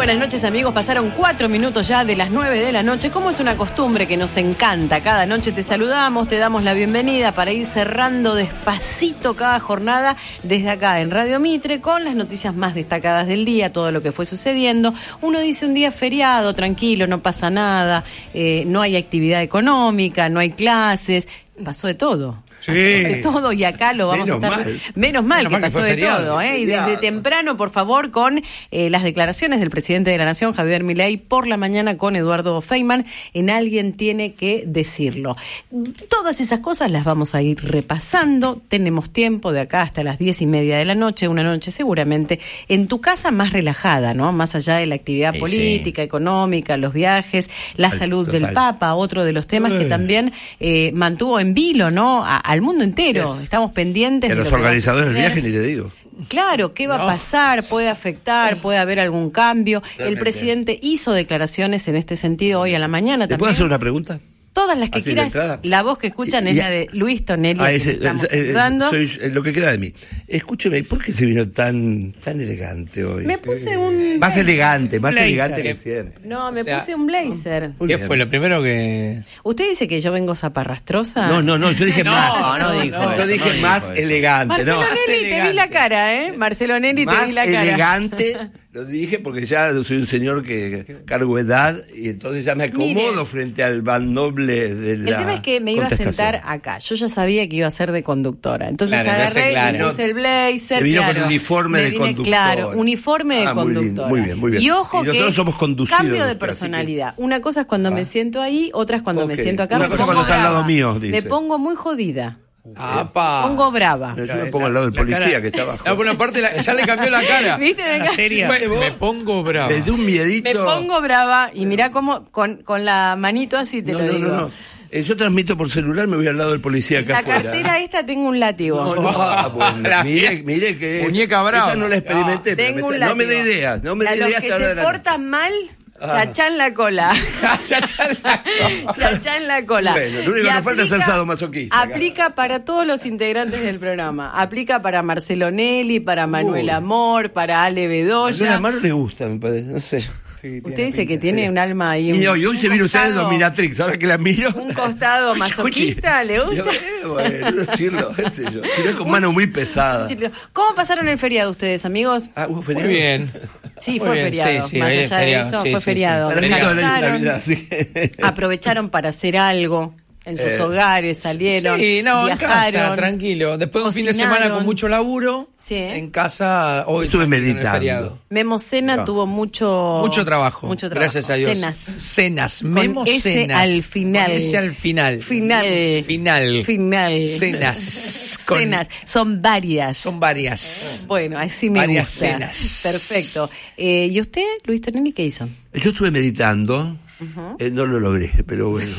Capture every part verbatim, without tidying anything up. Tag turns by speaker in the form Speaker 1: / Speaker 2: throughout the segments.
Speaker 1: buenas noches, amigos. Pasaron cuatro minutos ya de las nueve de la noche. Como es una costumbre que nos encanta, cada noche te saludamos, te damos la bienvenida para ir cerrando despacito cada jornada desde acá en Radio Mitre con las noticias más destacadas del día, todo lo que fue sucediendo. Uno dice un día feriado, tranquilo, no pasa nada, eh, no hay actividad económica, no hay clases, pasó de todo.
Speaker 2: Sí.
Speaker 1: De todo, y acá lo vamos
Speaker 2: Menos
Speaker 1: a estar.
Speaker 2: mal.
Speaker 1: Menos mal
Speaker 2: Menos
Speaker 1: que
Speaker 2: mal que
Speaker 1: pasó
Speaker 2: fue
Speaker 1: de
Speaker 2: feriado.
Speaker 1: todo, ¿eh? Y desde
Speaker 2: Feriado.
Speaker 1: temprano, por favor, con eh, las declaraciones del presidente de la Nación, Javier Milei, por la mañana con Eduardo Feynman, en Alguien tiene que decirlo. Todas esas cosas las vamos a ir repasando. Tenemos tiempo de acá hasta las diez y media de la noche, una noche seguramente en tu casa más relajada, ¿no? Más allá de la actividad
Speaker 3: Sí,
Speaker 1: política,
Speaker 3: sí.
Speaker 1: económica, los viajes, la
Speaker 2: Al-
Speaker 1: salud
Speaker 2: total.
Speaker 1: del Papa, otro de los temas que también eh, mantuvo en vilo, ¿no? A- al mundo entero.
Speaker 2: Yes.
Speaker 1: Estamos pendientes
Speaker 2: Y a
Speaker 1: de
Speaker 2: los
Speaker 1: lo que va a
Speaker 2: organizadores del
Speaker 1: suceder.
Speaker 2: viaje ni le digo.
Speaker 1: Claro, ¿qué va
Speaker 2: No.
Speaker 1: a pasar? ¿Puede afectar? ¿Puede haber algún cambio? El
Speaker 2: Realmente.
Speaker 1: presidente hizo declaraciones en este sentido hoy a la mañana
Speaker 2: ¿Le puedo
Speaker 1: también.
Speaker 2: hacer una pregunta?
Speaker 1: Todas las que
Speaker 2: Así de
Speaker 1: quieras.
Speaker 2: entrada.
Speaker 1: La voz que escuchan
Speaker 2: Y-
Speaker 1: es
Speaker 2: y-
Speaker 1: la de Luis Tonelli.
Speaker 2: Ah,
Speaker 1: que
Speaker 2: ese,
Speaker 1: estamos
Speaker 2: ese- ese-
Speaker 1: saludando.
Speaker 2: soy yo, lo que queda de mí. Escúcheme, ¿por qué se vino tan tan elegante hoy?
Speaker 1: Me puse un...
Speaker 2: Más elegante, más
Speaker 3: Blazer.
Speaker 2: elegante que siempre.
Speaker 1: No, me
Speaker 3: O sea,
Speaker 1: puse un blazer.
Speaker 2: Muy
Speaker 3: ¿Qué
Speaker 2: bien.
Speaker 3: fue lo primero que...?
Speaker 1: ¿Usted dice que yo vengo zaparrastrosa?
Speaker 2: No, no, no, yo dije
Speaker 3: No,
Speaker 2: más.
Speaker 3: no dijo
Speaker 2: Yo
Speaker 3: eso,
Speaker 2: dije
Speaker 3: no dijo
Speaker 2: más
Speaker 3: eso.
Speaker 2: elegante,
Speaker 1: Marcelo
Speaker 2: ¿no?
Speaker 3: Más
Speaker 1: Nelly, te vi la
Speaker 3: elegante.
Speaker 1: cara, ¿eh? Marcelo Nelly, te
Speaker 2: Más
Speaker 1: vi la cara.
Speaker 2: elegante, lo dije porque ya soy un señor que cargo edad y entonces ya me acomodo
Speaker 1: Mire.
Speaker 2: frente al bandoble de la
Speaker 1: El tema es que me iba a
Speaker 2: contestación.
Speaker 1: sentar acá. Yo ya sabía que iba a ser de conductora. Entonces
Speaker 3: Claro,
Speaker 1: agarré
Speaker 3: entonces, claro.
Speaker 1: y puse el blazer.
Speaker 2: Se vino con
Speaker 1: claro.
Speaker 2: uniforme
Speaker 1: Me
Speaker 2: de
Speaker 1: vine,
Speaker 2: conductora.
Speaker 1: Claro, uniforme de
Speaker 2: Ah, muy lindo,
Speaker 1: conductora.
Speaker 2: muy bien, muy bien.
Speaker 1: Y ojo
Speaker 2: Y nosotros
Speaker 1: que
Speaker 2: somos conducidos,
Speaker 1: cambio de
Speaker 2: así que-
Speaker 1: personalidad. Una cosa es cuando
Speaker 2: Ah.
Speaker 1: me siento ahí, otra es cuando me
Speaker 2: Ok.
Speaker 1: siento acá.
Speaker 2: Una
Speaker 1: me
Speaker 2: cosa
Speaker 1: pongo
Speaker 2: cuando está al lado
Speaker 1: brava.
Speaker 2: mío, dice.
Speaker 1: Me pongo muy jodida.
Speaker 3: ¡Apa!
Speaker 1: Pongo brava.
Speaker 2: No, yo me pongo al lado del policía que está abajo.
Speaker 3: No, por una parte la- ya le cambió la cara.
Speaker 1: ¿Viste? Me,
Speaker 3: Me, me pongo bravo.
Speaker 2: Desde un miedito.
Speaker 1: me pongo brava y mirá cómo con, con la manito así te
Speaker 2: No,
Speaker 1: lo
Speaker 2: no,
Speaker 1: digo.
Speaker 2: no, no. Eh, yo transmito por celular, me voy al lado del policía acá
Speaker 1: La
Speaker 2: afuera.
Speaker 1: cartera esta tengo un látigo.
Speaker 2: No, no, ah, bueno,
Speaker 3: La-
Speaker 2: mire, mire que es-
Speaker 3: Muñeca brava.
Speaker 2: Esa no la experimenté, pero
Speaker 1: Tengo
Speaker 2: me
Speaker 1: un
Speaker 2: está- no me dé
Speaker 1: látigo.
Speaker 2: ideas, no me
Speaker 1: A
Speaker 2: dé
Speaker 1: los
Speaker 2: ideas
Speaker 1: que
Speaker 2: hasta ahora
Speaker 1: se
Speaker 2: de la noche.
Speaker 1: portan mal,
Speaker 2: Ah.
Speaker 1: chachá en la cola.
Speaker 3: Ya, ya la-
Speaker 1: Chachá en la cola.
Speaker 2: Bueno, lo único
Speaker 1: Y
Speaker 2: que nos falta es el
Speaker 1: aplica-
Speaker 2: sadomasoquista acá.
Speaker 1: Aplica para todos los integrantes del programa. Aplica para Marcelo Nelly, para Manuel
Speaker 2: Uy.
Speaker 1: Amor, para Ale
Speaker 2: A
Speaker 1: Bedoya.
Speaker 2: la mano le gusta, me parece, no sé.
Speaker 1: Usted dice que tiene un alma ahí.
Speaker 2: Y
Speaker 1: un-
Speaker 2: hoy, hoy se
Speaker 1: un
Speaker 2: vino usted de
Speaker 1: costado-
Speaker 2: Dominatrix, ahora que la miro.
Speaker 1: Un costado
Speaker 2: Escuchi,
Speaker 1: masoquista, ¿le gusta?
Speaker 2: Yo, eh, bueno, unos chirlos, qué sé yo. Si no es con mano muy pesada.
Speaker 1: ¿Cómo pasaron el feriado ustedes, amigos?
Speaker 2: Ah, ¿hubo
Speaker 3: Muy
Speaker 2: feriado?
Speaker 3: bien.
Speaker 1: Sí,
Speaker 3: Muy
Speaker 1: fue
Speaker 3: bien,
Speaker 1: feriado.
Speaker 3: sí, sí,
Speaker 1: Más
Speaker 3: hoy
Speaker 1: allá
Speaker 3: es
Speaker 1: de
Speaker 3: feriado,
Speaker 1: eso,
Speaker 3: sí,
Speaker 1: fue
Speaker 3: sí,
Speaker 1: feriado.
Speaker 3: sí.
Speaker 2: Para mí toda la
Speaker 1: Descansaron,
Speaker 2: Navidad, sí.
Speaker 1: aprovecharon para hacer algo en sus
Speaker 2: Eh,
Speaker 1: hogares, salieron,
Speaker 3: Sí, no, en
Speaker 1: viajaron.
Speaker 3: casa, tranquilo. Después de un fin de semana
Speaker 1: cocinaron.
Speaker 3: con mucho laburo,
Speaker 1: Sí.
Speaker 3: en casa, hoy
Speaker 2: Estuve
Speaker 3: tranquilo en el
Speaker 2: meditando.
Speaker 3: feriado.
Speaker 1: Memo Cena
Speaker 3: No.
Speaker 1: tuvo mucho
Speaker 3: Mucho trabajo.
Speaker 1: mucho trabajo.
Speaker 3: Gracias a Dios.
Speaker 1: Cenas.
Speaker 3: Cenas.
Speaker 1: Con
Speaker 3: Memo
Speaker 1: ese
Speaker 3: cenas.
Speaker 1: al final.
Speaker 3: Con ese al final.
Speaker 1: Final.
Speaker 3: Final.
Speaker 1: Final.
Speaker 3: Cenas. Con-
Speaker 1: Cenas. Son varias.
Speaker 3: Son varias.
Speaker 1: Bueno, así me
Speaker 3: Varias
Speaker 1: gusta.
Speaker 3: cenas.
Speaker 1: Perfecto. Eh, ¿Y usted, Luis Tonelli, qué hizo?
Speaker 2: Yo estuve meditando, eh, no lo logré, pero bueno.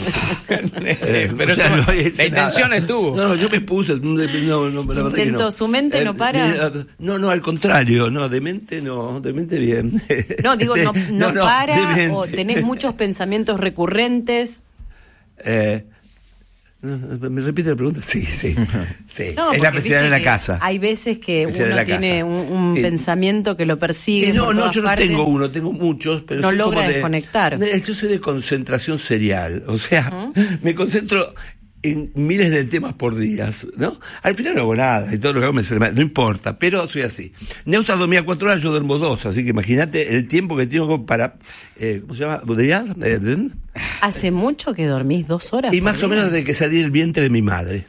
Speaker 2: Eh,
Speaker 3: Pero
Speaker 2: o sea,
Speaker 3: estuvo-
Speaker 2: no hice
Speaker 3: la intención
Speaker 2: nada.
Speaker 3: estuvo.
Speaker 2: No, yo me puse, no, no, no, la verdad que
Speaker 1: Intentó,
Speaker 2: no.
Speaker 1: su mente no para.
Speaker 2: mira, no, no, al contrario, no, de mente no, de mente bien.
Speaker 1: No, digo, no,
Speaker 2: De-
Speaker 1: no,
Speaker 2: de
Speaker 1: para
Speaker 2: mente.
Speaker 1: o tenés muchos pensamientos recurrentes.
Speaker 2: Eh, ¿Me repite la pregunta? Sí, sí. sí.
Speaker 1: No,
Speaker 2: es la
Speaker 1: porque
Speaker 2: especialidad
Speaker 1: viste
Speaker 2: de la
Speaker 1: que
Speaker 2: casa.
Speaker 1: Hay veces que
Speaker 2: Especialidad de
Speaker 1: uno
Speaker 2: la
Speaker 1: tiene
Speaker 2: casa.
Speaker 1: un, un
Speaker 2: Sí.
Speaker 1: pensamiento que lo persigue.
Speaker 2: Eh, no,
Speaker 1: por
Speaker 2: no,
Speaker 1: todas
Speaker 2: yo no
Speaker 1: partes.
Speaker 2: tengo uno, tengo muchos, pero
Speaker 1: No
Speaker 2: soy
Speaker 1: logra
Speaker 2: como de
Speaker 1: desconectar.
Speaker 2: No, yo soy de concentración serial, o sea, me concentro en miles de temas por días, ¿no? Al final no hago nada, y todo lo que hago me sale mal, no importa, pero soy así. Neusta dormía cuatro horas, yo duermo dos, así que imagínate el tiempo que tengo para, eh, ¿cómo se llama? ¿Bodellar? Eh,
Speaker 1: ¿Hace mucho que dormís dos horas?
Speaker 2: y
Speaker 1: por
Speaker 2: más o
Speaker 1: día?
Speaker 2: menos desde que salí del vientre de mi madre.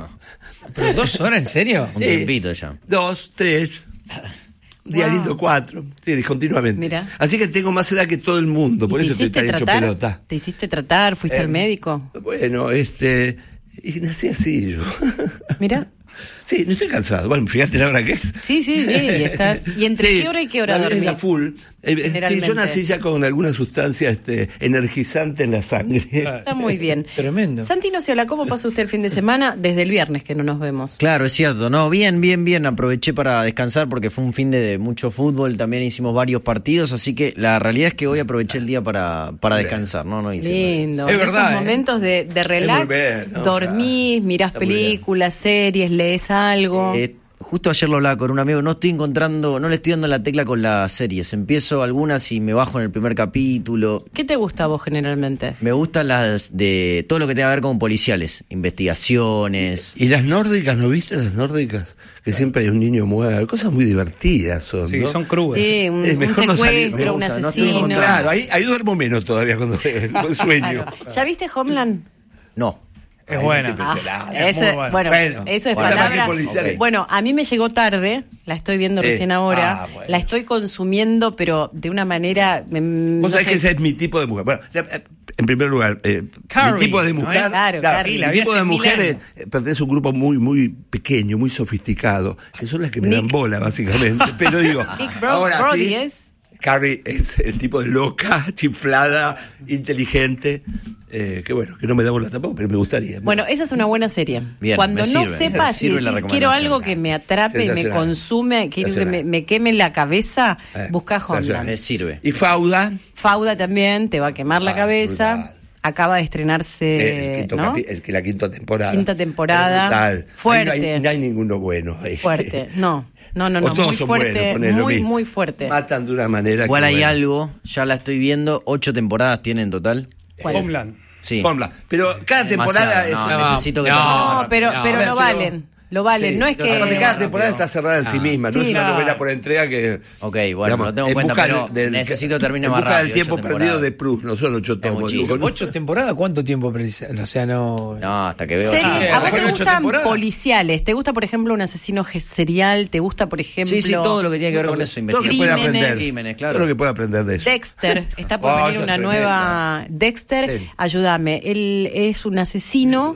Speaker 3: ¿Pero dos horas, en serio?
Speaker 4: Un
Speaker 2: Sí.
Speaker 4: tiempito ya.
Speaker 2: Dos, tres, un día
Speaker 1: Wow.
Speaker 2: lindo cuatro, sí, discontinuamente.
Speaker 1: Mirá.
Speaker 2: Así que tengo más edad que todo el mundo, por
Speaker 1: ¿Y te
Speaker 2: eso estoy
Speaker 1: hiciste
Speaker 2: tan hecho
Speaker 1: tratar?
Speaker 2: pelota.
Speaker 1: ¿Te hiciste tratar? ¿Fuiste
Speaker 2: Eh,
Speaker 1: al médico?
Speaker 2: Bueno, este. Y nací así yo.
Speaker 1: Mira.
Speaker 2: Sí, no estoy cansado. Bueno, fíjate la hora que es.
Speaker 1: Sí, sí, sí. Y, estás, ¿Y entre
Speaker 2: Sí,
Speaker 1: qué hora y qué hora
Speaker 2: la vida es
Speaker 1: dormís?
Speaker 2: a full. Eh, sí,
Speaker 1: Generalmente.
Speaker 2: yo nací ya con alguna sustancia este, energizante en la sangre.
Speaker 1: Está muy bien.
Speaker 3: Tremendo.
Speaker 1: Santi Nociola, ¿cómo pasó usted el fin de semana? Desde el viernes que no nos vemos.
Speaker 4: Claro, es cierto. No, bien, bien, bien. Aproveché para descansar porque fue un fin de, de mucho fútbol. También hicimos varios partidos. Así que la realidad es que hoy aproveché el día para, para descansar. No, no hice más.
Speaker 1: Lindo.
Speaker 3: Es
Speaker 1: En
Speaker 3: verdad,
Speaker 1: esos
Speaker 3: ¿eh?
Speaker 1: momentos de, de relax,
Speaker 2: muy bien, ¿no?
Speaker 1: dormís, mirás
Speaker 2: Está muy bien.
Speaker 1: películas, series, lees algo.
Speaker 4: Eh, justo ayer lo hablaba con un amigo, no estoy encontrando, no le estoy dando la tecla con las series. Empiezo algunas y me bajo en el primer capítulo.
Speaker 1: ¿Qué te gusta a vos generalmente?
Speaker 4: Me gustan las de todo lo que tenga que ver con policiales, investigaciones.
Speaker 2: ¿Y las nórdicas, no viste las nórdicas? Que siempre hay un niño muerto, cosas muy divertidas son,
Speaker 5: Sí,
Speaker 2: ¿no?
Speaker 5: son crudas.
Speaker 1: Sí, un,
Speaker 2: Es
Speaker 1: un
Speaker 2: mejor no salir, me
Speaker 1: secuestro, un
Speaker 4: gusta, no estoy
Speaker 1: asesino.
Speaker 4: encontrando.
Speaker 2: Claro, ahí, ahí duermo menos todavía cuando con sueño.
Speaker 1: Claro. ¿Ya viste Homeland?
Speaker 4: No.
Speaker 5: Es
Speaker 2: Ay,
Speaker 5: buena.
Speaker 2: impresionante.
Speaker 1: Ah,
Speaker 5: es
Speaker 1: ese-
Speaker 5: muy bueno.
Speaker 1: bueno,
Speaker 2: Bueno,
Speaker 1: eso es
Speaker 2: bueno,
Speaker 1: palabra.
Speaker 2: más que policiales.
Speaker 1: Bueno, a mí me llegó tarde, la estoy viendo
Speaker 2: Sí.
Speaker 1: recién ahora,
Speaker 2: Ah, bueno.
Speaker 1: la estoy consumiendo, pero de una manera. mm,
Speaker 2: Vos
Speaker 1: no
Speaker 2: sabés
Speaker 1: sé.
Speaker 2: que ese es mi tipo de mujer. Bueno, ya, eh, en primer lugar, eh,
Speaker 5: Carrie,
Speaker 2: mi tipo de
Speaker 5: ¿no
Speaker 2: mujer,
Speaker 5: es?
Speaker 1: Claro, Carrie,
Speaker 5: la
Speaker 2: mi
Speaker 5: vi
Speaker 2: tipo
Speaker 5: hace
Speaker 2: de
Speaker 5: mil
Speaker 2: mujer eh,
Speaker 5: años.
Speaker 2: pertenece a un grupo muy, muy pequeño, muy sofisticado, que son las que me dan
Speaker 1: Nick.
Speaker 2: bola, básicamente. Pero digo,
Speaker 1: Nick Bro-
Speaker 2: ahora
Speaker 1: Brody
Speaker 2: sí,
Speaker 1: es.
Speaker 2: Carrie es el tipo de loca, chiflada, inteligente, eh, que bueno, que no me da bola tampoco, pero me gustaría.
Speaker 1: Bueno, esa es una buena serie.
Speaker 4: Bien,
Speaker 1: Cuando
Speaker 4: me
Speaker 1: no
Speaker 4: sirve,
Speaker 1: sepas si
Speaker 4: sirve la
Speaker 1: decís, quiero
Speaker 4: recomendación.
Speaker 1: algo que me atrape, me
Speaker 2: Sensacional.
Speaker 1: consume, quiero que me, me queme la cabeza,
Speaker 2: Eh,
Speaker 1: busca
Speaker 2: sensacional.
Speaker 1: Homeland.
Speaker 4: Me sirve.
Speaker 2: Y Fauda,
Speaker 1: Fauda también te va a quemar la
Speaker 2: Ah,
Speaker 1: cabeza.
Speaker 2: brutal.
Speaker 1: Acaba de estrenarse.
Speaker 2: el quinto
Speaker 1: ¿no?
Speaker 2: capi- el que la quinta temporada.
Speaker 1: Quinta temporada.
Speaker 2: Es brutal.
Speaker 1: Fuerte.
Speaker 2: Ahí No hay, no hay ninguno bueno ahí.
Speaker 1: Fuerte. No, no, no,
Speaker 2: O
Speaker 1: no.
Speaker 2: todos
Speaker 1: Muy
Speaker 2: son
Speaker 1: fuerte.
Speaker 2: buenos, ponele lo
Speaker 1: muy,
Speaker 2: mismo.
Speaker 1: muy fuerte.
Speaker 2: Matan de una manera
Speaker 4: Igual
Speaker 2: que,
Speaker 4: hay
Speaker 2: bueno.
Speaker 4: algo, ya la estoy viendo, ocho temporadas tiene en total.
Speaker 1: ¿Cuál?
Speaker 5: Homeland.
Speaker 4: Sí.
Speaker 2: Ponla. Pero cada temporada
Speaker 4: Demasiado,
Speaker 2: es.
Speaker 4: no,
Speaker 3: No,
Speaker 4: necesito que
Speaker 3: no,
Speaker 4: termine más
Speaker 1: No,
Speaker 4: rápido.
Speaker 1: pero,
Speaker 3: No,
Speaker 1: pero
Speaker 2: a ver,
Speaker 1: lo
Speaker 2: pero-
Speaker 1: valen. Lo valen.
Speaker 2: Sí,
Speaker 1: no es que.
Speaker 2: aparte, cada temporada
Speaker 4: rápido.
Speaker 2: está cerrada en sí misma, no
Speaker 1: Sí,
Speaker 2: es una
Speaker 5: claro.
Speaker 2: novela por entrega que.
Speaker 4: Ok, bueno, lo tengo en
Speaker 2: en
Speaker 4: cuenta,
Speaker 2: busca
Speaker 4: pero
Speaker 2: del-
Speaker 4: necesito terminar
Speaker 2: en
Speaker 4: más
Speaker 2: busca del
Speaker 4: rápido,
Speaker 2: tiempo
Speaker 4: ocho
Speaker 2: perdido
Speaker 4: temporadas.
Speaker 2: de Proust, no son ocho tomos.
Speaker 4: muchísimo.
Speaker 2: digo,
Speaker 3: ¿Ocho temporadas? ¿Cuánto tiempo precisa? O sea, no...
Speaker 4: No, hasta que veo.
Speaker 1: Series,
Speaker 3: Ah,
Speaker 1: ¿a vos
Speaker 3: bueno,
Speaker 1: te
Speaker 3: ocho
Speaker 1: gustan
Speaker 3: temporadas.
Speaker 1: policiales? ¿Te gusta, por ejemplo, un asesino ge- serial? ¿Te gusta, por ejemplo,
Speaker 4: Sí, sí, todo lo que tiene que ver con eso,
Speaker 2: Todo lo que puede
Speaker 4: investigación.
Speaker 1: Crímenes.
Speaker 2: aprender.
Speaker 4: Crímenes, claro.
Speaker 2: Todo lo que puede aprender de eso.
Speaker 1: Dexter? Está por
Speaker 2: Oh,
Speaker 1: venir
Speaker 2: esa
Speaker 1: una
Speaker 2: es
Speaker 1: nueva. Dexter,
Speaker 2: Sí.
Speaker 1: ayúdame. Él es un asesino.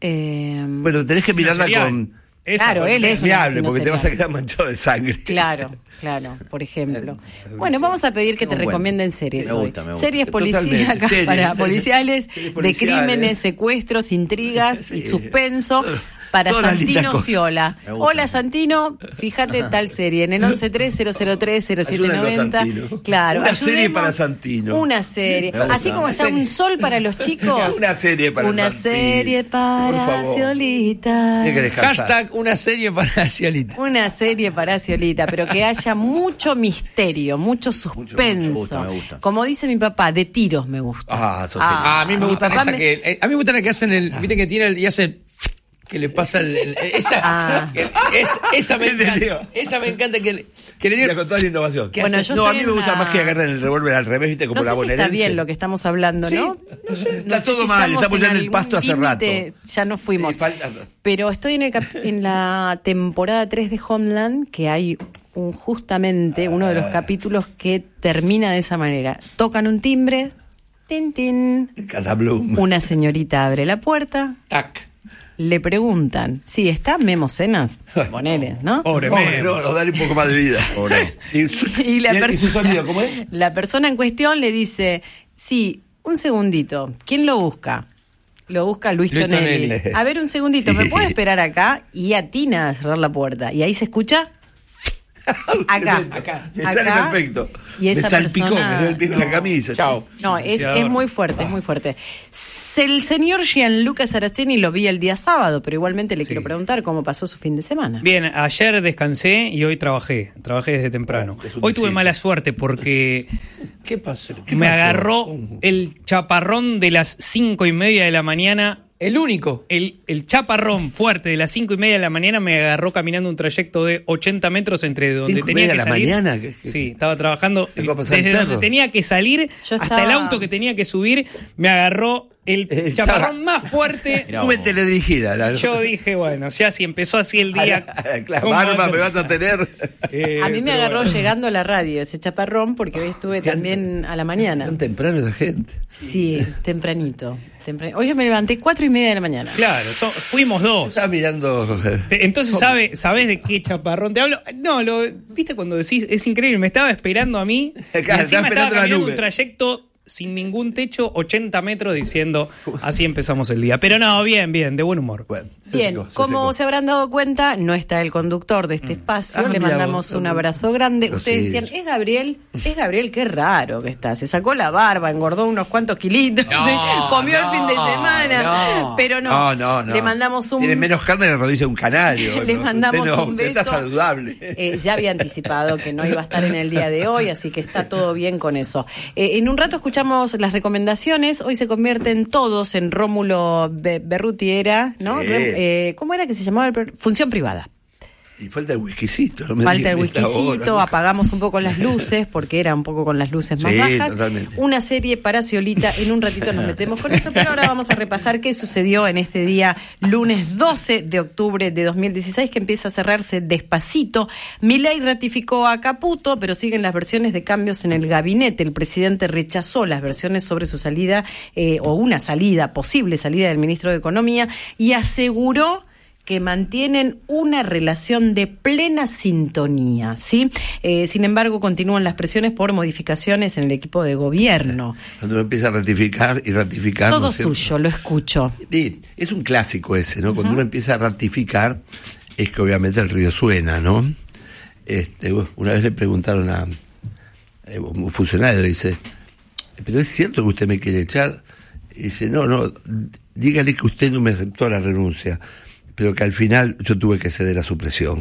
Speaker 1: eh,
Speaker 2: Bueno, tenés que mirarla
Speaker 5: serial.
Speaker 2: con.
Speaker 5: Esa,
Speaker 1: Claro, él es un
Speaker 2: Miable,
Speaker 1: asesino
Speaker 2: porque te vas a
Speaker 1: serial.
Speaker 2: quedar manchado de sangre.
Speaker 1: Claro, claro, por ejemplo. Bueno, vamos a pedir que te
Speaker 4: Tengo en cuenta.
Speaker 1: recomienden series
Speaker 4: Me
Speaker 1: hoy.
Speaker 4: gusta, me gusta.
Speaker 1: Series
Speaker 2: Totalmente,
Speaker 1: policíacas
Speaker 2: series.
Speaker 1: para policiales,
Speaker 2: Series
Speaker 1: de
Speaker 2: policiales.
Speaker 1: crímenes, secuestros, intrigas y
Speaker 2: Sí.
Speaker 1: suspenso. Para
Speaker 2: Todas las lindas
Speaker 1: Santino
Speaker 2: cosas.
Speaker 1: Ciola.
Speaker 4: Me gusta.
Speaker 1: Hola Santino, fíjate tal serie en el once tres cero cero tres cero siete
Speaker 2: Ayúdanos,
Speaker 1: noventa.
Speaker 2: Santino.
Speaker 1: Claro,
Speaker 2: Una serie
Speaker 1: ayudemos.
Speaker 2: para Santino.
Speaker 1: Una serie.
Speaker 4: Me gusta.
Speaker 1: Así como
Speaker 4: Una
Speaker 1: está
Speaker 3: serie.
Speaker 1: un sol para los chicos.
Speaker 2: Una serie para
Speaker 1: Una
Speaker 2: Santino.
Speaker 1: serie
Speaker 2: Por
Speaker 1: para
Speaker 2: favor.
Speaker 1: Ciolita.
Speaker 2: Tiene que descansar.
Speaker 3: Hashtag una serie para Cialita.
Speaker 1: Una serie para Ciolita, pero que haya mucho misterio, mucho suspenso.
Speaker 4: Me gusta, me gusta.
Speaker 1: Como dice mi papá, de tiros me gusta.
Speaker 2: Ah, sos
Speaker 3: Ah, a mí me gustan
Speaker 1: papá
Speaker 3: esas
Speaker 1: me-
Speaker 3: que... eh, a mí me gustan las que hacen el... Viste que tiene el... Y hacen... Que le pasa el... el- esa,
Speaker 1: Ah.
Speaker 3: que- es, esa me encanta. Esa me encanta que, le- que le
Speaker 2: Mira,
Speaker 3: digan...
Speaker 2: con toda la innovación.
Speaker 3: ¿Qué
Speaker 1: Bueno,
Speaker 3: haces?
Speaker 1: yo
Speaker 2: No, a
Speaker 1: estoy
Speaker 2: mí me
Speaker 1: en
Speaker 2: gusta
Speaker 1: la-
Speaker 2: más que agarren el revólver al revés, ¿viste? Como
Speaker 1: No sé
Speaker 2: la
Speaker 1: si está
Speaker 2: bonaerense.
Speaker 1: bien lo que estamos hablando,
Speaker 2: Sí,
Speaker 1: ¿no?
Speaker 2: no sé, está
Speaker 1: No sé
Speaker 2: todo
Speaker 1: si
Speaker 2: mal, estamos ya en el
Speaker 1: algún
Speaker 2: pasto hace rato.
Speaker 1: límite, Ya no fuimos.
Speaker 2: Sí, falta-
Speaker 1: Pero estoy en, el cap- en la temporada tres de Homeland, que hay un, justamente uno de los capítulos que termina de esa manera. Tocan un timbre, tin, tin.
Speaker 2: Catablum.
Speaker 1: Una señorita abre la puerta,
Speaker 3: Tac.
Speaker 1: le preguntan, sí, ¿está Memo Cenas? Ponele, ¿no?
Speaker 5: Pobre
Speaker 2: Pobre,
Speaker 5: Memo.
Speaker 2: no, no, dale un poco más de vida.
Speaker 4: Pobre.
Speaker 2: Y, su,
Speaker 1: Y la
Speaker 2: y- y
Speaker 1: perso-
Speaker 2: su sonido, ¿cómo es?
Speaker 1: La persona en cuestión le dice, sí, un segundito, ¿quién lo busca? Lo busca Luis,
Speaker 3: Luis
Speaker 1: Tonelli.
Speaker 3: Tonelli.
Speaker 1: A ver, un segundito, ¿me puede esperar acá? Y atina a cerrar la puerta. Y ahí se escucha, acá,
Speaker 3: Acá.
Speaker 2: Me sale
Speaker 1: acá.
Speaker 2: perfecto.
Speaker 1: Y esa
Speaker 2: me salpicó,
Speaker 1: persona-
Speaker 2: me salpicó la camisa.
Speaker 3: Chao.
Speaker 1: No, es,
Speaker 5: Iniciador.
Speaker 1: es muy fuerte, es muy fuerte. El señor Gianluca Saraceni lo vi el día sábado, pero igualmente le quiero preguntar cómo pasó su fin de semana.
Speaker 5: Bien, ayer descansé y hoy trabajé. Trabajé desde temprano.
Speaker 2: Es un
Speaker 5: Hoy tuve
Speaker 2: decir.
Speaker 5: mala suerte porque
Speaker 3: ¿Qué pasó? ¿Qué
Speaker 5: me
Speaker 3: pasó?
Speaker 5: agarró el chaparrón de las cinco y media de la mañana.
Speaker 3: El único.
Speaker 5: El, el chaparrón fuerte de las cinco y media de la mañana me agarró caminando un trayecto de ochenta metros entre donde
Speaker 2: ¿Cinco y
Speaker 5: tenía
Speaker 2: media
Speaker 5: que
Speaker 2: de la
Speaker 5: salir.
Speaker 2: mañana? ¿Qué- qué-
Speaker 5: Sí, estaba trabajando.
Speaker 2: ¿Te va a pasar el
Speaker 5: Desde donde
Speaker 2: perro?
Speaker 5: tenía que salir
Speaker 1: Yo
Speaker 5: hasta
Speaker 1: estaba-
Speaker 5: el auto que tenía que subir, me agarró el
Speaker 2: El
Speaker 5: chaparrón
Speaker 2: chapa-
Speaker 5: más fuerte.
Speaker 4: Mirá
Speaker 2: Tuve
Speaker 4: vos.
Speaker 2: teledirigida. La...
Speaker 5: Yo dije, bueno, ya si empezó así el día.
Speaker 2: Claro,
Speaker 5: ¿cómo
Speaker 2: Barba,
Speaker 5: anda?
Speaker 2: me vas a tener.
Speaker 5: Eh,
Speaker 1: A mí me
Speaker 5: pero
Speaker 1: agarró
Speaker 5: bueno.
Speaker 1: llegando a la radio ese chaparrón porque hoy estuve también a la mañana.
Speaker 2: Tan temprano esa gente.
Speaker 1: Sí, tempranito. tempranito. Hoy yo me levanté cuatro y media de la mañana.
Speaker 5: Claro, so- fuimos dos.
Speaker 2: Estaba mirando. eh,
Speaker 5: Entonces, ¿sabe, ¿sabés de qué chaparrón te hablo? No, lo, viste cuando decís, es increíble, me estaba esperando a mí. y
Speaker 2: Claro,
Speaker 5: encima
Speaker 2: estaba esperando
Speaker 5: estaba
Speaker 2: la
Speaker 5: caminando
Speaker 2: nube.
Speaker 5: un trayecto sin ningún techo, ochenta metros, diciendo así empezamos el día. Pero no, bien, bien, de buen humor.
Speaker 2: Bueno, se
Speaker 1: Bien,
Speaker 2: secó, se
Speaker 1: como
Speaker 2: secó.
Speaker 1: se habrán dado cuenta, no está el conductor de este espacio.
Speaker 2: Ah,
Speaker 1: Le
Speaker 2: mirá
Speaker 1: mandamos
Speaker 2: vos,
Speaker 1: un
Speaker 2: no,
Speaker 1: abrazo grande.
Speaker 2: pero
Speaker 1: Ustedes
Speaker 2: sí.
Speaker 1: decían, ¿es Gabriel? Es Gabriel, qué raro que está. Se sacó la barba, engordó unos cuantos kilitos,
Speaker 3: No,
Speaker 1: ¿sí? Comió
Speaker 3: no,
Speaker 1: el fin de semana.
Speaker 3: no.
Speaker 1: Pero no,
Speaker 2: No, no, no.
Speaker 1: le mandamos un...
Speaker 2: Tiene menos carne de la rodilla de un canario.
Speaker 1: Le
Speaker 2: ¿no?
Speaker 1: mandamos
Speaker 2: Usted no,
Speaker 1: un
Speaker 2: usted
Speaker 1: beso.
Speaker 2: está saludable.
Speaker 1: Eh, ya había anticipado que no iba a estar en el día de hoy, así que está todo bien con eso. Eh, en un rato escuchamos las recomendaciones. Hoy se convierten todos en Rómulo Be- Berrutiera, ¿no?
Speaker 2: Sí.
Speaker 1: Rem- eh, ¿Cómo era que se llamaba? El pro- Función privada.
Speaker 2: Y falta el whiskycito. No me
Speaker 1: Falta el
Speaker 2: digan esta
Speaker 1: whiskycito,
Speaker 2: hora.
Speaker 1: apagamos un poco las luces, porque era un poco con las luces más
Speaker 2: Sí,
Speaker 1: bajas.
Speaker 2: totalmente.
Speaker 1: Una serie para Ciolita, en un ratito nos metemos con eso, pero ahora vamos a repasar qué sucedió en este día, lunes doce de octubre de dos mil dieciséis, que empieza a cerrarse despacito. Milei ratificó a Caputo, pero siguen las versiones de cambios en el gabinete. El presidente rechazó las versiones sobre su salida, eh, o una salida, posible salida del ministro de Economía, y aseguró que mantienen una relación de plena sintonía, ¿sí? Eh, sin embargo, continúan las presiones por modificaciones en el equipo de gobierno.
Speaker 2: Cuando uno empieza a ratificar y ratificar. ¿no
Speaker 1: Todo
Speaker 2: es cierto?
Speaker 1: suyo, lo escucho.
Speaker 2: Sí, es un clásico ese, ¿no? Cuando uno empieza a ratificar, es que obviamente el río suena, ¿no? Este, bueno, una vez le preguntaron a eh, un funcionario, dice, ¿pero es cierto que usted me quiere echar? Y dice, no, no, dígale que usted no me aceptó la renuncia, pero que al final yo tuve que ceder a su presión.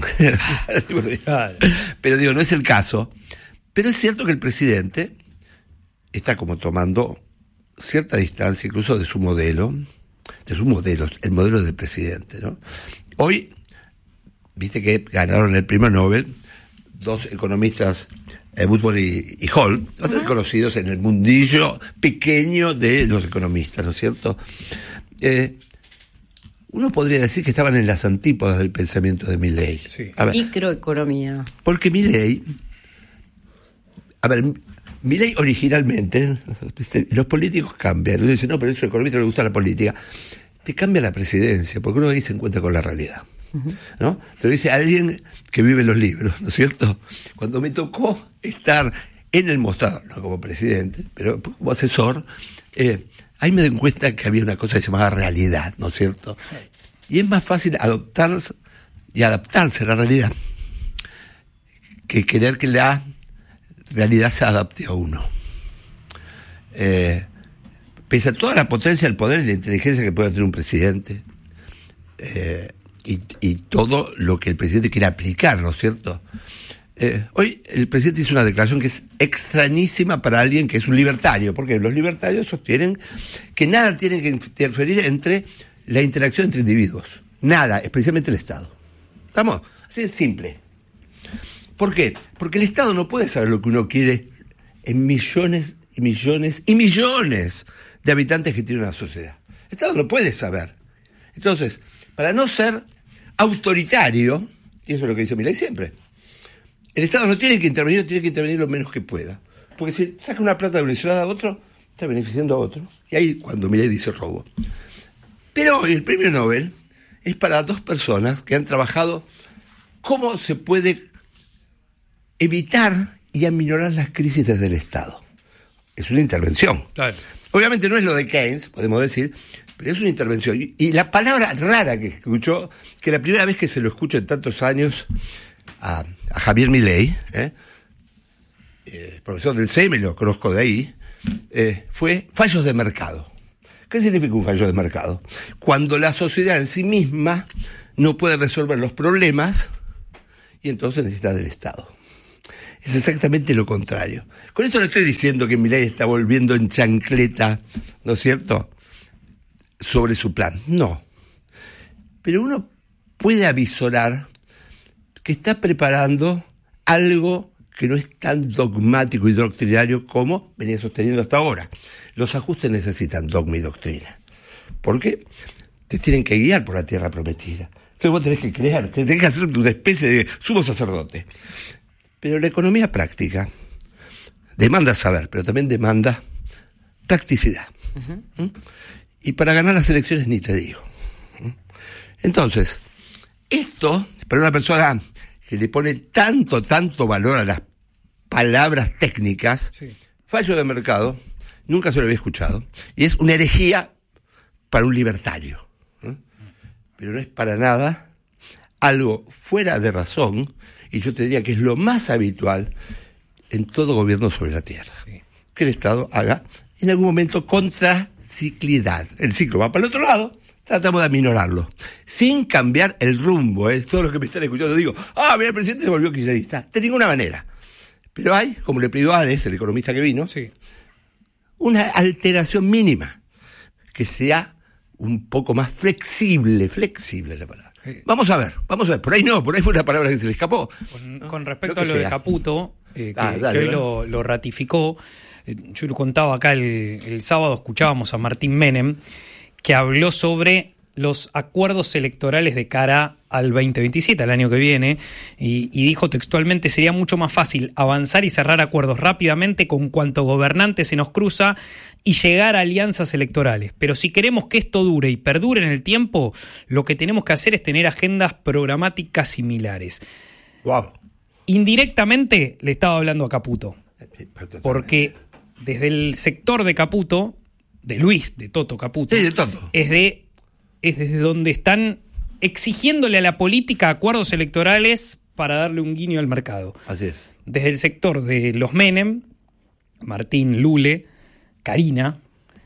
Speaker 5: Claro.
Speaker 2: Pero digo, no es el caso. Pero es cierto que el presidente está como tomando cierta distancia incluso de su modelo, de su modelo, el modelo del presidente, ¿no? Hoy, viste que ganaron el premio Nobel dos economistas, eh, Woodward y, y Hall, bastante uh-huh. conocidos en el mundillo pequeño de los economistas, ¿no es cierto? Eh, Uno podría decir que estaban en las antípodas del pensamiento de Milei.
Speaker 5: Sí.
Speaker 2: A ver,
Speaker 1: Microeconomía.
Speaker 2: porque Milei, a ver, Milei originalmente, ¿viste? Los políticos cambian. Uno dice, no, pero a esos economistas les gusta la política. Te cambia la presidencia, porque uno ahí se encuentra con la realidad. Uh-huh. ¿No? Te lo dice alguien que vive en los libros, ¿no es cierto? Cuando me tocó estar en el mostrador, no como presidente, pero como asesor, eh, ahí me doy cuenta que había una cosa que se llamaba realidad, ¿no es cierto? Y es más fácil adoptarse y adaptarse a la realidad que querer que la realidad se adapte a uno. Eh, pese a toda la potencia, el poder y la inteligencia que puede tener un presidente, eh, y, y todo lo que el presidente quiere aplicar, ¿no es cierto? Eh, hoy el presidente hizo una declaración que es extrañísima para alguien que es un libertario, porque los libertarios sostienen que nada tiene que interferir entre la interacción entre individuos, nada, especialmente el Estado. ¿Estamos? Así de simple. ¿Por qué? Porque el Estado no puede saber lo que uno quiere en millones y millones y millones de habitantes que tiene una sociedad. El Estado no puede saber. Entonces, para no ser autoritario, y eso es lo que dice Milei siempre, el Estado no tiene que intervenir, tiene que intervenir lo menos que pueda. Porque si saca una plata de una ciudad a otro, está beneficiando a otro. Y ahí cuando Milei dice robo. Pero hoy el premio Nobel es para dos personas que han trabajado cómo se puede evitar y aminorar las crisis desde el Estado. Es una intervención.
Speaker 5: Claro.
Speaker 2: Obviamente no es lo de Keynes, podemos decir, pero es una intervención. Y, y la palabra rara que escuchó, que la primera vez que se lo escucho en tantos años a, a Javier Milei, ¿eh? Eh, profesor del C E M, lo conozco de ahí, eh, fue fallos de mercado. ¿Qué significa un fallo de mercado? Cuando la sociedad en sí misma no puede resolver los problemas y entonces necesita del Estado. Es exactamente lo contrario. Con esto no estoy diciendo que Milei está volviendo en chancleta, ¿no es cierto?, sobre su plan. No. Pero uno puede avisorar que está preparando algo que no es tan dogmático y doctrinario como venía sosteniendo hasta ahora. Los ajustes necesitan dogma y doctrina. ¿Por qué? Te tienen que guiar por la tierra prometida. Entonces vos tenés que creer, tenés que hacer una especie de sumo sacerdote. Pero la economía práctica demanda saber, pero también demanda practicidad. Uh-huh. ¿Mm? Y para ganar las elecciones ni te digo. ¿Mm? Entonces, esto, para una persona que le pone tanto, tanto valor a las palabras técnicas, sí. Fallo de mercado, nunca se lo había escuchado, y es una herejía para un libertario, ¿eh? Pero no es para nada algo fuera de razón, y yo te diría que es lo más habitual en todo gobierno sobre la tierra, sí. Que el Estado haga en algún momento contraciclidad. El ciclo va para el otro lado, tratamos de aminorarlo, sin cambiar el rumbo, ¿eh? Todo lo que me están escuchando digo, ah, mira, el presidente se volvió kirchnerista, de ninguna manera. Pero hay, como le pidió a Ades, el economista que vino, sí, una alteración mínima, que sea un poco más flexible, flexible la palabra. Sí. Vamos a ver, vamos a ver, por ahí no, por ahí fue una palabra que se le escapó.
Speaker 5: Con,
Speaker 2: ¿no?
Speaker 5: con respecto lo a lo sea. de Caputo, eh, que,
Speaker 2: ah, dale,
Speaker 5: que hoy lo, lo ratificó, eh, yo lo contaba acá el, el sábado, escuchábamos a Martín Menem, que habló sobre los acuerdos electorales de cara al veinte veintisiete, al año que viene, y, y dijo textualmente: sería mucho más fácil avanzar y cerrar acuerdos rápidamente con cuanto gobernante se nos cruza y llegar a alianzas electorales. Pero si queremos que esto dure y perdure en el tiempo, lo que tenemos que hacer es tener agendas programáticas similares.
Speaker 2: Wow.
Speaker 5: Indirectamente le estaba hablando a Caputo, porque desde el sector de Caputo, de Luis, de Toto Caputo,
Speaker 2: sí, de Toto,
Speaker 5: es de es desde donde están exigiéndole a la política acuerdos electorales para darle un guiño al mercado.
Speaker 2: Así es.
Speaker 5: Desde el sector de los Menem, Martín, Lule, Karina,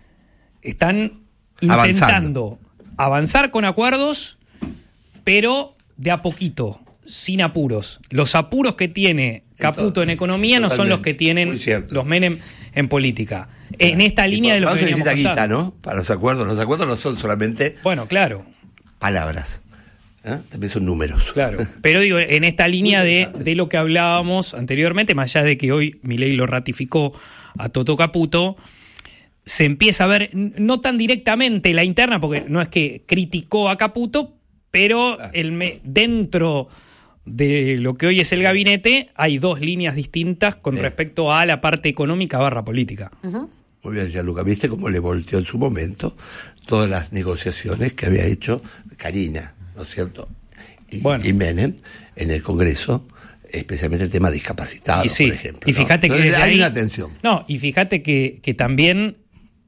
Speaker 5: están intentando Avanzando. avanzar con acuerdos, pero de a poquito, sin apuros. Los apuros que tiene Caputo en economía no son los que tienen los Menem en política. En esta línea de lo que veníamos
Speaker 2: contando. Guita, ¿no? Para los acuerdos. Los acuerdos no son solamente
Speaker 5: bueno, claro,
Speaker 2: palabras, ¿eh? También son números.
Speaker 5: Claro, pero digo, en esta línea de, de lo que hablábamos anteriormente, más allá de que hoy Milei lo ratificó a Toto Caputo, se empieza a ver, no tan directamente la interna, porque no es que criticó a Caputo, pero ah. el me, dentro de lo que hoy es el gabinete hay dos líneas distintas con sí. respecto a la parte económica barra política.
Speaker 2: Uh-huh. Muy bien, Gianluca, ¿viste cómo le volteó en su momento todas las negociaciones que había hecho Karina, ¿no es cierto? Y, bueno. y Menem en el Congreso, especialmente el tema discapacitado,
Speaker 5: y sí,
Speaker 2: por ejemplo.
Speaker 5: Y fíjate
Speaker 2: ¿no?
Speaker 5: que
Speaker 2: Entonces, hay
Speaker 5: ahí,
Speaker 2: una tensión.
Speaker 5: No, y fíjate que, que también,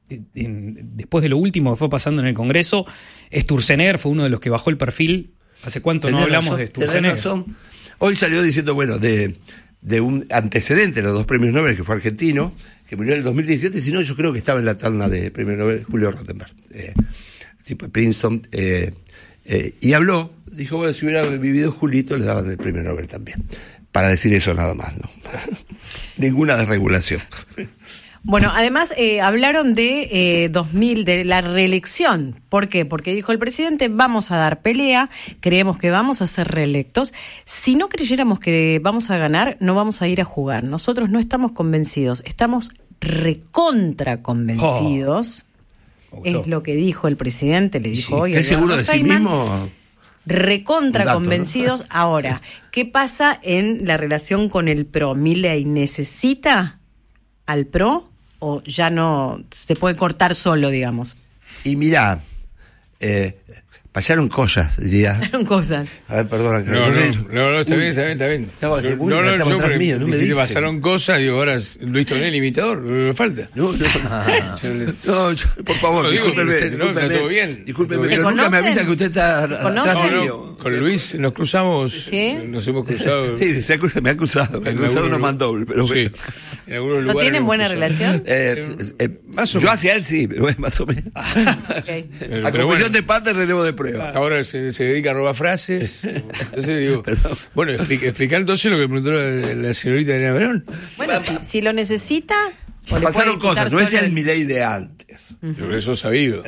Speaker 5: en, después de lo último que fue pasando en el Congreso, Sturzenegger fue uno de los que bajó el perfil. ¿Hace cuánto tenés no hablamos razón, de Sturzenegger? Razón.
Speaker 2: Hoy salió diciendo, bueno, de, de un antecedente de los dos premios Nobel, que fue argentino, que murió en el dos mil diecisiete, si no, yo creo que estaba en la terna de premio Nobel, Julio Rottenberg, eh, tipo de Princeton, eh, eh, y habló, dijo, bueno, si hubiera vivido Julito, le daban el premio Nobel también. Para decir eso nada más, ¿no? Ninguna desregulación.
Speaker 1: Bueno, además eh, hablaron de eh, dos mil, de la reelección. ¿Por qué? Porque dijo el presidente, vamos a dar pelea, creemos que vamos a ser reelectos. Si no creyéramos que vamos a ganar, no vamos a ir a jugar. Nosotros no estamos convencidos, estamos recontra convencidos. Oh, es lo que dijo el presidente, le dijo
Speaker 2: sí,
Speaker 1: hoy.
Speaker 2: ¿Es seguro de sí mismo?
Speaker 1: Recontra
Speaker 2: dato,
Speaker 1: convencidos. ¿No? Ahora, ¿qué pasa en la relación con el PRO? ¿Milei necesita al PRO o ya no se puede cortar solo, digamos?
Speaker 2: Y mirá, eh, pasaron cosas, diría.
Speaker 1: Pasaron cosas.
Speaker 2: A ver, perdona.
Speaker 6: No, no, no, no, está bien, está bien, está bien.
Speaker 2: Estaba,
Speaker 6: yo,
Speaker 2: muy,
Speaker 6: no, no, yo
Speaker 2: atrás mío, no me dice.
Speaker 6: Pasaron cosas, digo, ahora es Luis Tonel imitador, no me falta.
Speaker 2: No, no,
Speaker 6: ah.
Speaker 2: no yo, por favor,
Speaker 6: no,
Speaker 2: discúlpeme.
Speaker 6: Usted, no, está todo bien.
Speaker 2: Discúlpeme, pero nunca me avisa que usted está atrás
Speaker 6: no,
Speaker 2: mío.
Speaker 6: No, con Luis nos cruzamos, ¿sí? Nos hemos cruzado.
Speaker 2: Sí, se acusa, me ha acusado, me ha acusado unos mandobles, pero bueno.
Speaker 6: Sí, en algunos
Speaker 1: lugares. ¿No tienen buena relación?
Speaker 2: Eh, eh, más o yo hacia él sí, pero más o menos.
Speaker 1: Okay.
Speaker 2: A confesión de parte, relevo de prueba.
Speaker 6: Ahora se, se dedica a robar frases. Entonces digo, Perdón. bueno, explica, explicar entonces lo que preguntó la, la señorita Elena Verón.
Speaker 1: Bueno, si, si lo necesita.
Speaker 2: Pasaron cosas, no es el Milei de antes.
Speaker 6: Uh-huh. Pero eso sabido.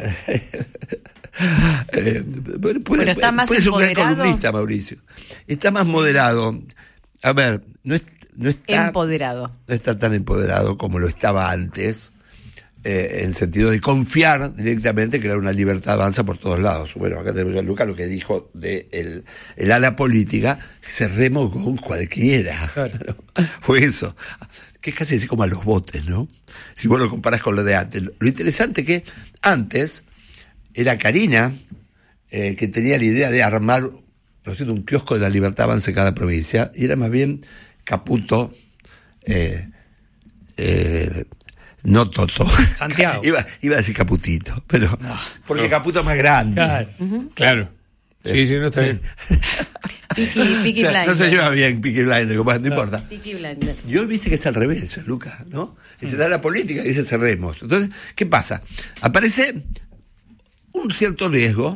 Speaker 2: eh, puede, Pero está puede, más puede ser un gran columnista, Mauricio. Está más moderado. A ver, no, es, no está.
Speaker 1: Empoderado.
Speaker 2: No está tan empoderado como lo estaba antes. Eh, en sentido de confiar directamente que era una libertad avanza por todos lados. Bueno, acá tenemos a Luca lo que dijo de el, el ala política, cerremos con cualquiera. Claro. ¿No? Fue eso. Que es casi así como a los botes, ¿no? Si vos lo comparás con lo de antes. Lo interesante que antes era Karina eh, que tenía la idea de armar, ¿no es cierto?, un kiosco de la libertad avanza en cada provincia, y era más bien Caputo eh, eh, No Toto.
Speaker 5: Santiago.
Speaker 2: iba, iba a decir Caputito, pero porque Caputo es más grande.
Speaker 5: Claro.
Speaker 6: Claro. Sí, sí, no está bien.
Speaker 1: Peaky, Peaky
Speaker 2: O sea, no
Speaker 1: Blinders.
Speaker 2: se lleva bien Peaky Blinders, compadre, no importa.
Speaker 1: Peaky Blinders.
Speaker 2: Y hoy viste que es al revés, Lucas, ¿no? Y se da la política y dice cerremos. Entonces, ¿qué pasa? Aparece un cierto riesgo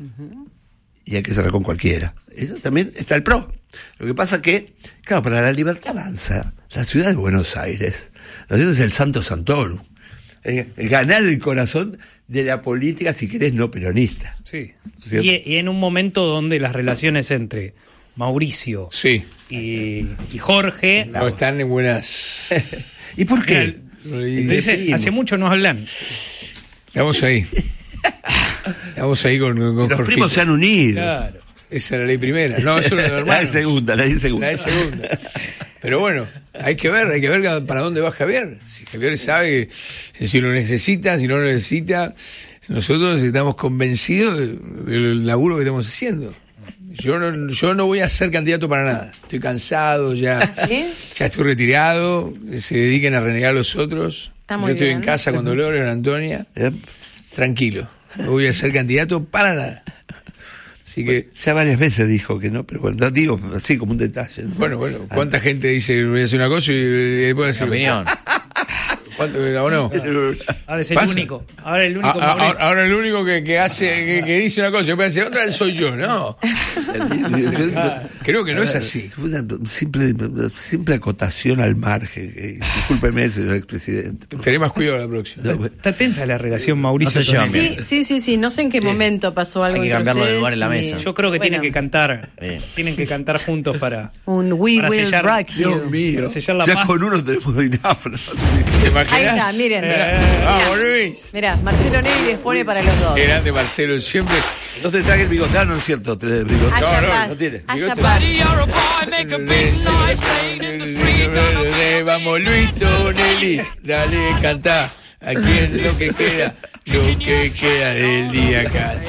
Speaker 2: y hay que cerrar con cualquiera. Eso también está el pro. Lo que pasa que, claro, para la libertad avanza, la ciudad de Buenos Aires, ¿no es cierto? Es el Santo Santorum. Es ganar el corazón de la política, si querés, no peronista.
Speaker 5: Sí.
Speaker 2: ¿Cierto?
Speaker 5: Y, y en un momento donde las relaciones entre Mauricio
Speaker 6: Sí.
Speaker 5: y, y Jorge.
Speaker 6: No están en buenas.
Speaker 2: ¿Y por qué?
Speaker 6: Y-
Speaker 5: Dice, hace mucho no hablan.
Speaker 6: Estamos ahí. Estamos ahí con, con
Speaker 2: Los
Speaker 6: Jorgito.
Speaker 2: primos se han unido.
Speaker 5: Claro.
Speaker 6: Esa es la ley primera. No, eso es lo de
Speaker 2: La
Speaker 6: hermanos.
Speaker 2: de segunda, la de segunda.
Speaker 6: La de segunda. Pero bueno, hay que ver, hay que ver para dónde va Javier. Si Javier sabe que si lo necesita, si no lo necesita, nosotros estamos convencidos de- del laburo que estamos haciendo. Yo no, yo no voy a ser candidato para nada. Estoy cansado ya.
Speaker 1: ¿Sí?
Speaker 6: Ya estoy retirado. Que se dediquen a renegar los otros.
Speaker 1: Está
Speaker 6: Yo
Speaker 1: muy
Speaker 6: estoy
Speaker 1: bien.
Speaker 6: en casa con Dolores, con Antonia.
Speaker 2: ¿Eh?
Speaker 6: Tranquilo. No voy a ser candidato para nada. Así que,
Speaker 2: Ya varias veces dijo que no, pero bueno, no digo así como un detalle. ¿no?
Speaker 6: bueno, bueno, ¿cuánta gente dice que voy a hacer una cosa y después hacer
Speaker 4: Opinión.
Speaker 6: ¿Cuánto, o no?
Speaker 5: Ahora es el
Speaker 6: Pasa.
Speaker 5: único. Ahora el único.
Speaker 6: A- a-
Speaker 5: Mauricio.
Speaker 6: ahora, ahora el único que, que hace, que, que dice una cosa y después dice otra soy yo, ¿no? Creo que no es así.
Speaker 2: Fue una simple, simple acotación al margen. eh, Discúlpeme, señor expresidente.
Speaker 6: Tenés más cuidado la próxima.
Speaker 2: No,
Speaker 5: Está tensa la relación Mauricio.
Speaker 4: No se llevan
Speaker 5: con-
Speaker 4: bien.
Speaker 1: Sí, sí, sí, sí. No sé en qué momento pasó algo.
Speaker 4: Hay que
Speaker 1: entre
Speaker 4: cambiarlo de
Speaker 1: ustedes
Speaker 4: lugar en la
Speaker 1: y-
Speaker 4: mesa.
Speaker 5: Yo creo que
Speaker 1: Bueno,
Speaker 5: tienen que cantar.
Speaker 4: Bien.
Speaker 5: Tienen que cantar juntos para.
Speaker 1: un We
Speaker 5: para
Speaker 1: Will
Speaker 5: sellar-
Speaker 1: Rock
Speaker 2: Dios
Speaker 1: You.
Speaker 2: mío.
Speaker 5: Para sellar la
Speaker 2: Ya
Speaker 5: paz.
Speaker 2: con uno tenemos INAF. ¿no?
Speaker 6: ¿Te imaginas?
Speaker 1: Ahí está, miren.
Speaker 5: Eh,
Speaker 6: Vamos, Luis.
Speaker 1: Mirá, Marcelo Negri expone para los dos.
Speaker 6: Qué grande Marcelo, siempre.
Speaker 2: No te trague el bigote. Ah, no es cierto. Te el bigote.
Speaker 1: Allá
Speaker 6: no, no,
Speaker 1: paz,
Speaker 2: no tiene.
Speaker 1: allá
Speaker 6: Bigote.
Speaker 1: paz.
Speaker 6: Vamos, Luis Tonelli, dale, cantá. Aquí es lo que queda, lo que queda del día canta.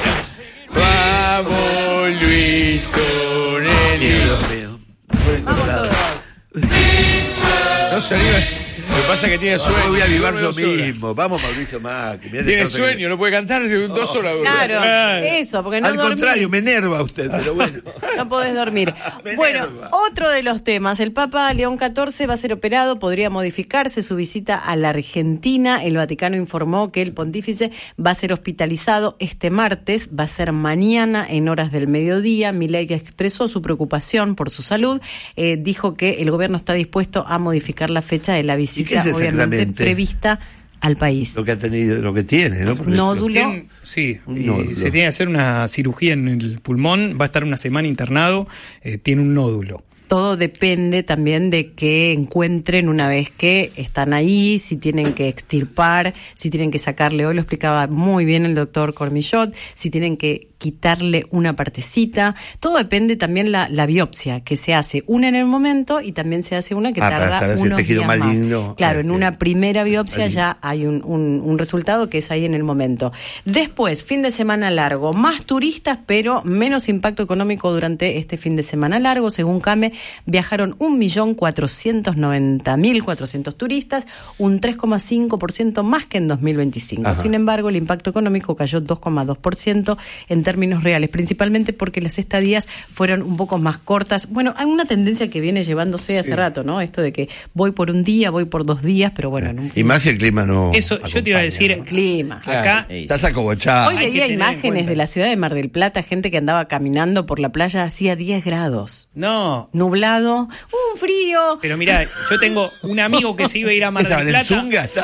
Speaker 6: Vamos, Luis Tonelli.
Speaker 2: Dios mío.
Speaker 1: Vamos todos.
Speaker 6: No se anima. Lo que pasa es que tiene
Speaker 2: Yo
Speaker 6: sueño.
Speaker 2: voy a avivar
Speaker 6: duerme
Speaker 2: yo
Speaker 6: dos horas.
Speaker 2: mismo. Vamos, Mauricio Macri. Mirá,
Speaker 6: Tiene
Speaker 2: dejate
Speaker 6: sueño, no puede cantar hace dos horas. dura.
Speaker 1: Claro, eso, porque
Speaker 2: que-
Speaker 1: no
Speaker 2: Al
Speaker 1: dormís.
Speaker 2: contrario, me enerva usted, pero bueno.
Speaker 1: No podés dormir.
Speaker 2: Me
Speaker 1: Bueno,
Speaker 2: enerva.
Speaker 1: otro de los temas. El Papa León catorce va a ser operado, podría modificarse su visita a la Argentina. El Vaticano informó que el pontífice va a ser hospitalizado este martes, va a ser mañana en horas del mediodía. Milei, que expresó su preocupación por su salud, eh, dijo que el gobierno está dispuesto a modificar la fecha de la
Speaker 2: qué
Speaker 1: visita,
Speaker 2: es
Speaker 1: obviamente
Speaker 2: exactamente?
Speaker 1: prevista al país.
Speaker 2: Lo que ha tenido, lo que tiene, ¿no? Porque
Speaker 1: Nódulo.
Speaker 5: Tienen- sí,
Speaker 2: Un
Speaker 5: y
Speaker 2: nódulo.
Speaker 5: se tiene que hacer una cirugía en el pulmón, va a estar una semana internado, eh, tiene un nódulo.
Speaker 1: Todo depende también de que encuentren una vez que están ahí, si tienen que extirpar, si tienen que sacarle, hoy lo explicaba muy bien el doctor Cormillot, si tienen que quitarle una partecita, todo depende también la, la biopsia, que se hace una en el momento y también se hace una que
Speaker 2: Ah, para
Speaker 1: tarda
Speaker 2: saber si
Speaker 1: unos
Speaker 2: el tejido
Speaker 1: días
Speaker 2: maligno,
Speaker 1: más. Claro, en
Speaker 2: este,
Speaker 1: una primera biopsia
Speaker 2: maligno.
Speaker 1: ya hay un, un, un resultado que es ahí en el momento. Después, fin de semana largo, más turistas, pero menos impacto económico durante este fin de semana largo. Según CAME, viajaron un millón cuatrocientos noventa mil cuatrocientos turistas, un tres coma cinco por ciento más que en dos mil veinticinco.
Speaker 2: Ajá.
Speaker 1: Sin embargo, el impacto económico cayó dos coma dos por ciento en términos reales, principalmente porque las estadías fueron un poco más cortas. Bueno, hay una tendencia que viene llevándose hace rato, ¿no? Esto de que voy por un día, voy por dos días, pero bueno, en un
Speaker 2: Y más si el clima no.
Speaker 5: Eso, yo te iba a
Speaker 2: acompaña,
Speaker 5: decir,
Speaker 2: ¿no?
Speaker 1: clima.
Speaker 5: acá
Speaker 4: Ey,
Speaker 2: Estás acobochado.
Speaker 1: Hoy
Speaker 5: hay que
Speaker 1: veía
Speaker 5: tener en
Speaker 1: imágenes
Speaker 5: cuenta.
Speaker 1: de la ciudad de Mar del Plata, gente que andaba caminando por la playa, hacía diez grados.
Speaker 5: no,
Speaker 1: Nublado, un frío.
Speaker 5: pero mira, yo tengo un amigo que se iba a ir a Mar
Speaker 2: Estaban
Speaker 5: del
Speaker 2: en
Speaker 5: Plata.
Speaker 2: Zunga,